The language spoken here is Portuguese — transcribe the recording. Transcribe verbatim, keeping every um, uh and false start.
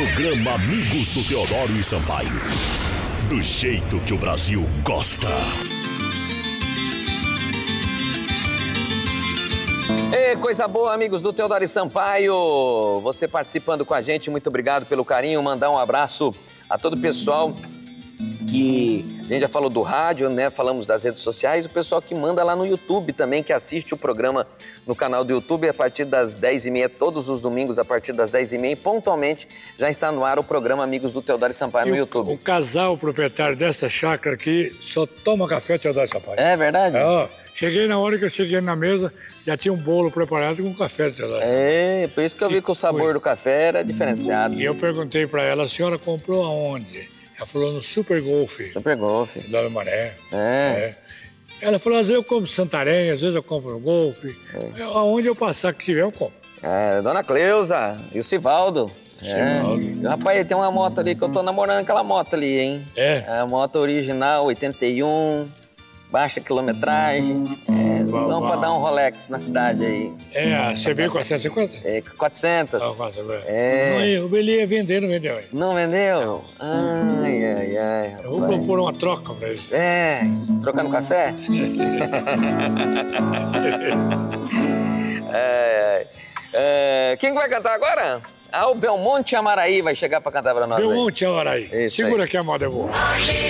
Programa Amigos do Teodoro e Sampaio. Do jeito que o Brasil gosta. Ei, coisa boa, amigos do Teodoro e Sampaio. Você participando com a gente, muito obrigado pelo carinho. Mandar um abraço a todo o pessoal que... A gente já falou do rádio, né? Falamos das redes sociais. O pessoal que manda lá no YouTube também, que assiste o programa no canal do YouTube a partir das dez e meia, todos os domingos a partir das dez e meia. E pontualmente já está no ar o programa Amigos do Teodoro e Sampaio no e YouTube. O, o casal proprietário dessa chácara aqui só toma café Teodoro e Sampaio. É verdade? É, ó, cheguei na hora que eu cheguei na mesa, já tinha um bolo preparado com café Teodoro. É, por isso que eu vi que o sabor Foi. do café era diferenciado. E eu perguntei pra ela, a senhora comprou aonde? Ela falou no Super Golf. Super Golf. Da Maré. É. É. Ela falou, às vezes eu compro Santarém, às vezes eu compro no Golf. É. Aonde eu passar que tiver, eu compro. É, Dona Cleusa e o Sivaldo. Sivaldo. É. Rapaz, tem uma moto ali que eu tô namorando aquela moto ali, hein? É. A moto original, oitenta e um, baixa quilometragem. É, vamos pra dar um Rolex na cidade aí. É, a C B quatrocentos e cinquenta? É, quatrocentos. Ah, quatrocentos. É. Não, eu ia vender, não vendeu. Hein? Não vendeu? Ai, ai, ai. Rapaz. Eu vou propor uma troca pra ele. É, trocando café? é, é, quem vai cantar agora? Ah, o Belmonte Amaraí vai chegar pra cantar pra nós. Belmonte Amaraí. Isso Segura aí. que a moda é boa.